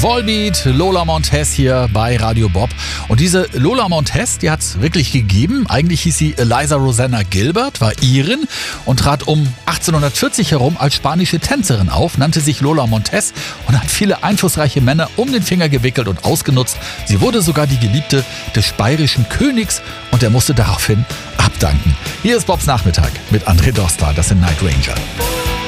Volbeat, Lola Montez hier bei Radio Bob. Und diese Lola Montez, die hat es wirklich gegeben. Eigentlich hieß sie Eliza Rosanna Gilbert, war Irin und trat um 1840 herum als spanische Tänzerin auf, nannte sich Lola Montez und hat viele einflussreiche Männer um den Finger gewickelt und ausgenutzt. Sie wurde sogar die Geliebte des bayerischen Königs und er musste daraufhin abdanken. Hier ist Bobs Nachmittag mit André Dostal, das sind Night Ranger.